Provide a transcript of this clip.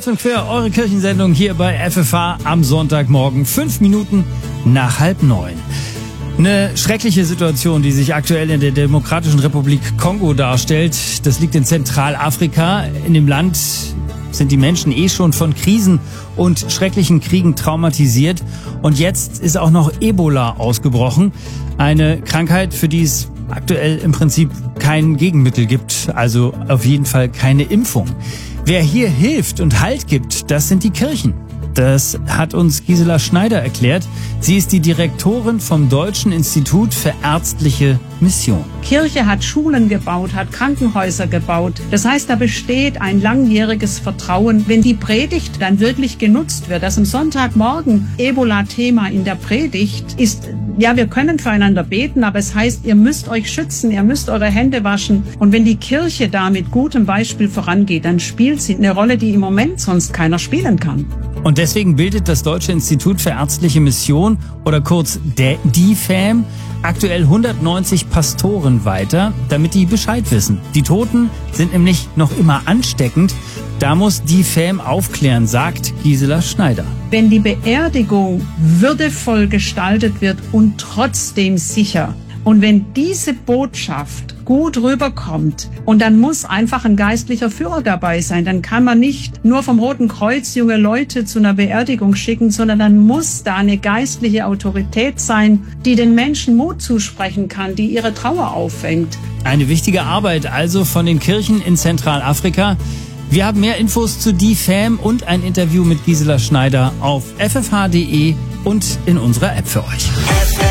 Kreuz und quer, eure Kirchensendung hier bei FFH am Sonntagmorgen, 5 Minuten nach 8:30. Eine schreckliche Situation, die sich aktuell in der Demokratischen Republik Kongo darstellt. Das liegt in Zentralafrika. In dem Land sind die Menschen schon von Krisen und schrecklichen Kriegen traumatisiert. Und jetzt ist auch noch Ebola ausgebrochen. Eine Krankheit, für die es aktuell im Prinzip kein Gegenmittel gibt. Also auf jeden Fall keine Impfung. Wer hier hilft und Halt gibt, das sind die Kirchen. Das hat uns Gisela Schneider erklärt. Sie ist die Direktorin vom Deutschen Institut für ärztliche Mission. Kirche hat Schulen gebaut, hat Krankenhäuser gebaut. Das heißt, da besteht ein langjähriges Vertrauen, wenn die Predigt dann wirklich genutzt wird. Das am Sonntagmorgen Ebola-Thema in der Predigt ist, ja, wir können füreinander beten, aber es heißt, ihr müsst euch schützen, ihr müsst eure Hände waschen. Und wenn die Kirche da mit gutem Beispiel vorangeht, dann spielt sie eine Rolle, die im Moment sonst keiner spielen kann. Und deswegen bildet das Deutsche Institut für ärztliche Mission oder kurz DIFAM aktuell 190 Pastoren weiter, damit die Bescheid wissen. Die Toten sind nämlich noch immer ansteckend. Da muss DIFAM aufklären, sagt Gisela Schneider. Wenn die Beerdigung würdevoll gestaltet wird und trotzdem sicher, und wenn diese Botschaft gut rüberkommt, und dann muss einfach ein geistlicher Führer dabei sein, dann kann man nicht nur vom Roten Kreuz junge Leute zu einer Beerdigung schicken, sondern dann muss da eine geistliche Autorität sein, die den Menschen Mut zusprechen kann, die ihre Trauer auffängt. Eine wichtige Arbeit also von den Kirchen in Zentralafrika. Wir haben mehr Infos zu DIFAM und ein Interview mit Gisela Schneider auf ffh.de und in unserer App für euch.